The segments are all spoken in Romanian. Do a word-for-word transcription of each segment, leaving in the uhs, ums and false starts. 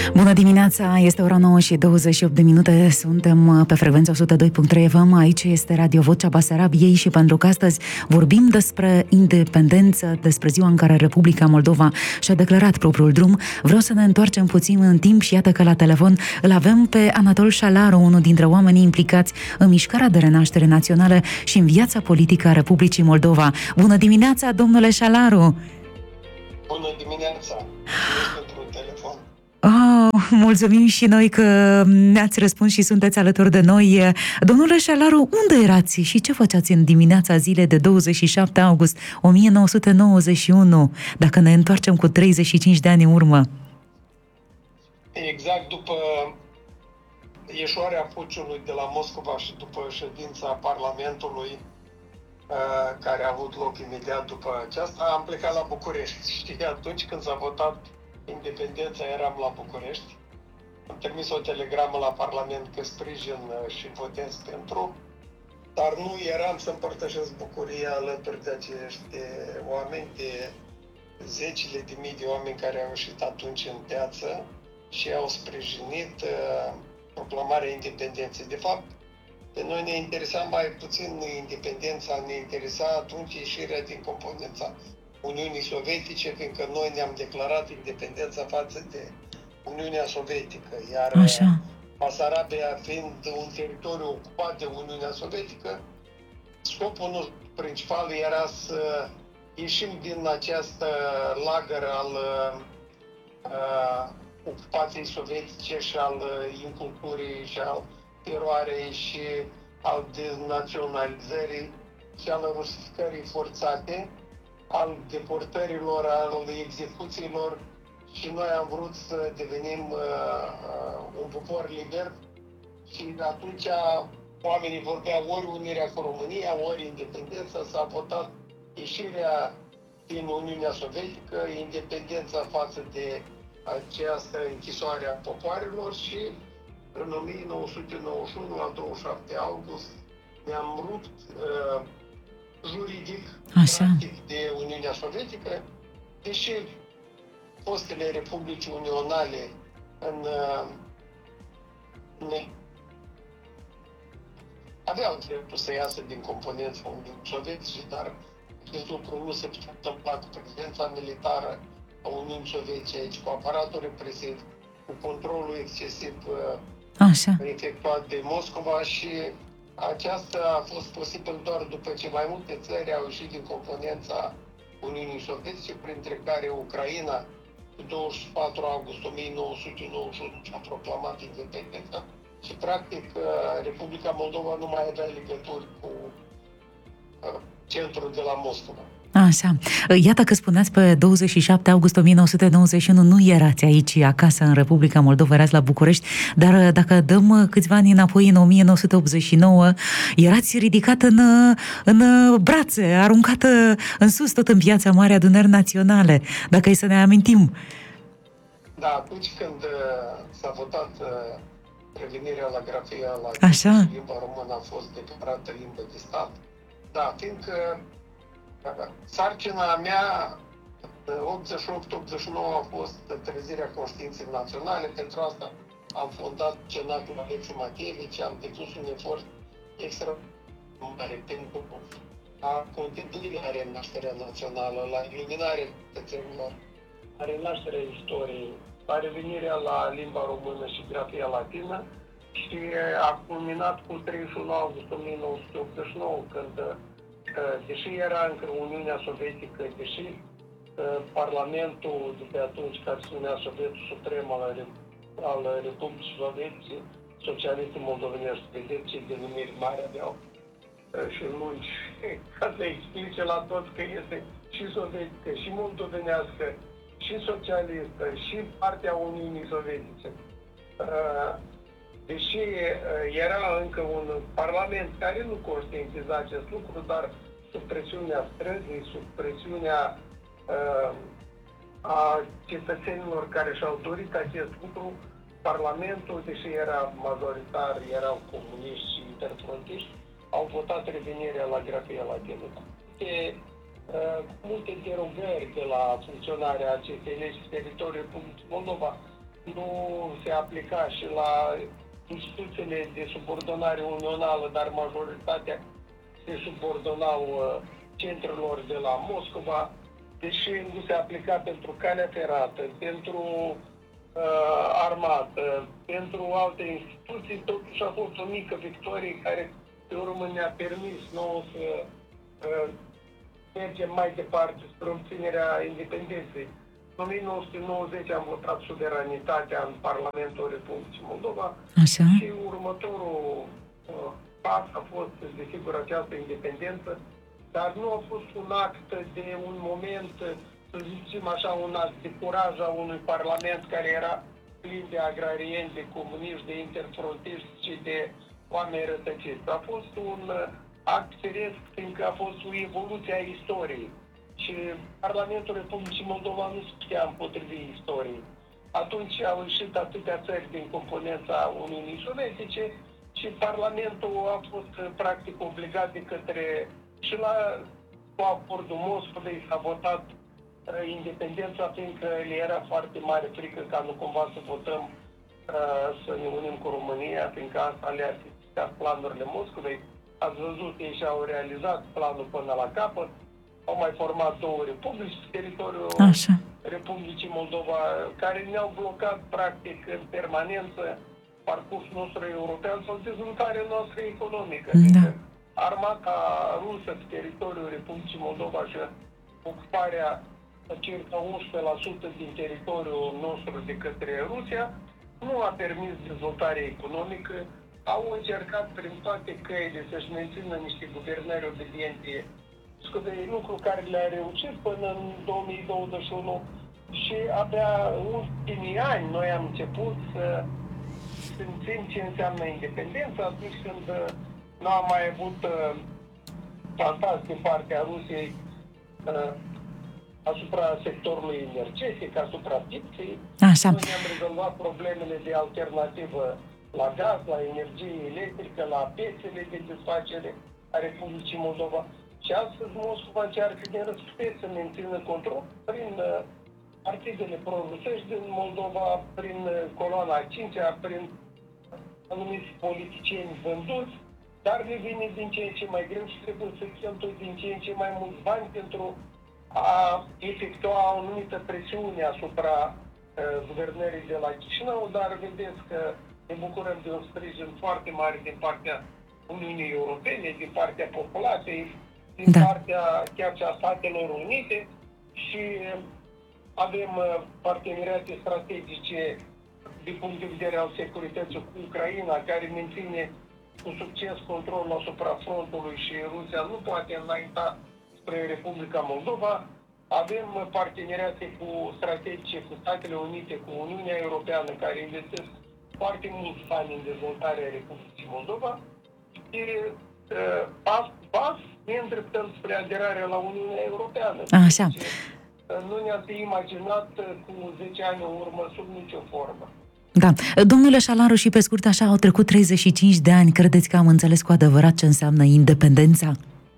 Bună dimineața, este ora nouă și douăzeci și opt de minute, suntem pe frecvența o sută doi punct trei F M, aici este Radio Vocea Basarabiei și pentru că astăzi vorbim despre independență, despre ziua în care Republica Moldova și-a declarat propriul drum, vreau să ne întoarcem puțin în timp și iată că la telefon îl avem pe Anatol Șalaru, unul dintre oamenii implicați în mișcarea de renaștere națională și în viața politică a Republicii Moldova. Bună dimineața, domnule Șalaru! Bună dimineața! Mulțumesc pentru telefon. Oh, mulțumim și noi că ne-ați răspuns și sunteți alături de noi. Domnule Șalaru, unde erați și ce făceați în dimineața zilei de douăzeci și șapte august o mie nouă sute nouăzeci și unu, dacă ne întoarcem cu treizeci și cinci de ani în urmă? Exact după ieșoarea puciului de la Moscova și după ședința Parlamentului, care a avut loc imediat după aceasta, am plecat la București. Și atunci când s-a votat independența, eram la București. Am trimis o telegramă la Parlament că sprijin și votez pentru, dar nu eram să împărtășesc bucuria alături de acești oameni, de zecile de mii de oameni care au ieșit atunci în piață și au sprijinit uh, proclamarea independenței. De fapt, pe noi ne interesa mai puțin independența, ne interesa atunci ieșirea din componența Uniunii Sovietice, fiindcă noi ne-am declarat independența față de Uniunea Sovietică, iar Așa. Basarabia fiind un teritoriu ocupat de Uniunea Sovietică, scopul nostru principal era să ieșim din această lagăr al uh, ocupației sovietice și al inculturii și al teroarei și al deznaționalizării și al rusificării forțate, al deportărilor, al execuțiilor, și noi am vrut să devenim uh, uh, un popor liber și atunci oamenii vorbeau ori unirea cu România, ori independența. S-a votat ieșirea din Uniunea Sovietică, independența față de această închisoare a popoarelor și în o mie nouă sute nouăzeci și unu, la douăzeci și șapte august, ne-am rupt uh, juridic practic, de Uniunea Sovietică, deși fostele republici unionale în, în, aveau dreptul să iasă din componența Uniunii Sovietice, dar acest lucru nu se putea întâmpla cu prezența militară a Uniunii Sovietice aici, cu aparatul represiv, cu controlul excesiv Așa. efectuat de Moscova, și aceasta a fost posibil doar după ce mai multe țări au ieșit din componența Uniunii Sovietice, printre care Ucraina, cu douăzeci și patru august o mie nouă sute nouăzeci și unu a proclamat independența și practic Republica Moldova nu mai avea legături cu centrul de la Moscova. Așa. Iată că spuneați pe douăzeci și șapte august o mie nouă sute nouăzeci și unu nu erați aici acasă în Republica Moldova, erați la București, dar dacă dăm câțiva ani înapoi, în o mie nouă sute optzeci și nouă, erați ridicat în, în brațe, aruncat în sus, tot în Piața Mare, Adunări Naționale, dacă e să ne amintim. Da, atunci când s-a votat revenirea la grafia la Așa. limba română a fost declarată limbă de stat, da, fiindcă sarcina mea optzeci și opt optzeci și nouă a fost trezirea conștiinței naționale. Pentru asta am fondat Cenacul Alexei Matievici, am depus un efort extraordinar pentru a contribui la renașterea națională, la eliminarea cetățenilor, la renașterea istoriei, la revenirea la limba română și grafia latină, și a culminat cu treizeci și unu august o mie nouă sute optzeci și nouă, când deși era încă Uniunea Sovietică, deși uh, Parlamentul de pe atunci, care se numea Sovietul Suprem al, al Republicii Sovietice, Socialiste Moldovenești, vedeți ce denumiri mari aveau uh, și lungi, ca să explice la toți că este și sovietică, și moldovenească, și socialistă, și partea Uniunii Sovietice. Uh, Deși era încă un parlament care nu conștientiza acest lucru, dar sub presiunea străzii, sub presiunea uh, a cetățenilor care și-au dorit acest lucru, Parlamentul, deși era majoritar, erau comuniști și interfrontiști, au votat revenirea la grafia latină. De, uh, multe derogări de la funcționarea acestei legi pe teritoriul Republicii Moldova, nu se aplica și la instituțiile de subordonare unională, dar majoritatea se subordonau centrelor de la Moscova, deși nu se aplica pentru calea ferată, pentru uh, armată, pentru alte instituții, totuși a fost o mică victorie care pe urmă ne-a permis nouă să uh, mergem mai departe spre obținerea independenței. În o mie nouă sute nouăzeci am votat suveranitatea în Parlamentul Republicii Moldova. Așa. Și următorul uh, pas a fost, desigur, această independență, dar nu a fost un act de un moment, să zicem așa, un act de curaj a unui parlament care era plin de agrarieni, de comuniști, de interfrontiști și de oameni rătăciți. A fost un act firesc, fiindcă a fost o evoluție a istoriei. Și Parlamentul Republicii Moldova nu se putea împotrivi istoriei. Atunci au ieșit atâtea țări din componența Uniunii Sovietice și Parlamentul a fost practic obligat de către, și la cu acordul Moscovei s-a votat uh, independența, fiindcă le era foarte mare frică ca nu cumva să votăm uh, să ne unim cu România, fiindcă asta le-a fiscat planurile Moscovei. Ați văzut, ei și-au realizat planul până la capăt. Au mai format două republici pe teritoriul Așa. Republicii Moldova, care ne-au blocat practic în permanență parcursul nostru european sau dezvoltarea noastră economică. Da. Armata rusă pe teritoriul Republicii Moldova și ocuparea circa unsprezece la sută din teritoriul nostru de către Rusia nu a permis dezvoltarea economică. Au încercat prin toate căile să-și mențină niște guvernări obediente, lucru care le-a reușit până în două mii douăzeci și unu și abia în ultimii ani noi am început să simțim ce înseamnă independența atunci când nu am mai avut uh, tratați din partea Rusiei uh, asupra sectorului energetic, asupra pieței. Așa. Noi ne-am rezolvat problemele de alternativă la gaz, la energie electrică, la piețele de desfacere a Republicii Moldova. Și astăzi Moscova încearcă din răsputeri să mențină control prin uh, partidele pro-rusești din Moldova, prin uh, coloana a cincea, prin anumiți politicieni vânduți, dar ne vine din ce în ce mai greu și trebuie să cheltui din ce în ce mai mulți bani pentru a efectua o anumită presiune asupra uh, guvernării de la Chișinău, dar vedeți că ne bucurăm de un sprijin foarte mare din partea Uniunii Europene, din partea populației, din da. partea chiar și a Statelor Unite și avem parteneriate strategice din punct de vedere al securității cu Ucraina, care menține cu succes controlul asupra frontului și Rusia nu poate înainta spre Republica Moldova. Avem parteneriate cu strategice cu Statele Unite, cu Uniunea Europeană, care investesc foarte mulți bani în dezvoltarea Republicii Moldova. Și pas cu pas ne îndreptăm spre aderarea la Uniunea Europeană. Așa. Deci, nu ne-am fi imaginat cu zece ani în urmă sub nicio formă. Da. Domnule Șalaru, și pe scurt așa, au trecut treizeci și cinci de ani. Credeți că am înțeles cu adevărat ce înseamnă independența?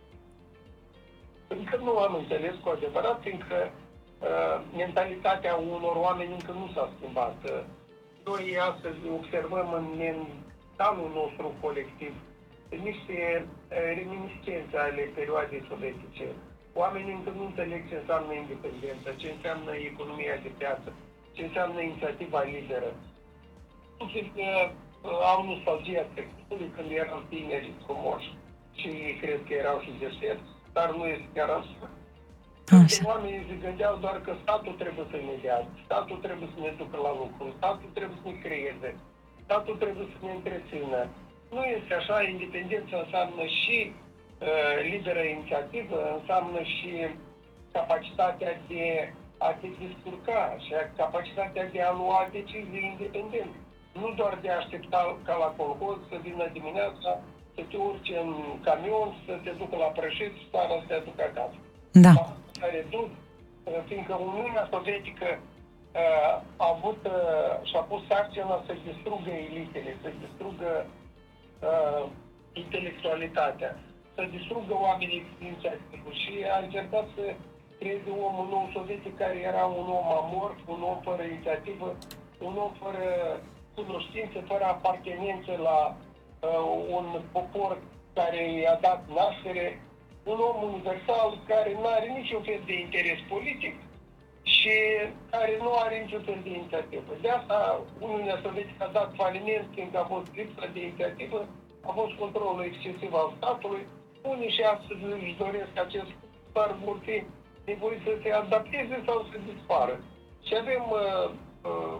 Încă nu am înțeles cu adevărat, fiindcă uh, mentalitatea unor oameni încă nu s-a schimbat. Noi astăzi observăm în mentalul nostru colectiv niște reminiscențe ale perioadei sovietice. Oamenii încă nu înțeleg ce înseamnă independență, ce înseamnă economia de piață, ce înseamnă inițiativa liberă. Nu cred că au nostalgia trecutului când erau tineri frumoși și cred că erau și deștepți, dar nu este chiar asta. Oamenii se gândeau doar că statul trebuie să ne dea, statul trebuie să ne ducă la lucru, statul trebuie să ne creeze, statul trebuie să ne întrețină. Nu este așa, independența înseamnă și uh, liberă inițiativă, înseamnă și capacitatea de a te descurca și capacitatea de a lua decizii independente. Nu doar de a aștepta ca la colhoz să vină dimineața, să te urci în camion, să te ducă la prășit și seara să te aducă acasă. Da. S-a redus, fiindcă Uniunea Sovietică uh, a avut uh, și-a pus sarcina să distrugă elitele, să distrugă uh, intelectualitatea, să distrugă oamenii cu inițiativă și a încercat să creeze omul nou sovietic care era un om amorf, un om fără inițiativă, un om fără cunoștință, fără apartenență la uh, un popor care i-a dat naștere, un om universal care nu are niciun fel de interes politic și care nu are niciun fel de inițiativă. De asta Uniunea Sovietică a dat faliment, fiindcă a fost lipsa de inițiativă, a fost controlul excesiv al statului. Unii și astăzi își doresc acest stat vor fi nevoit să se adapteze sau să dispară. Și avem uh, uh,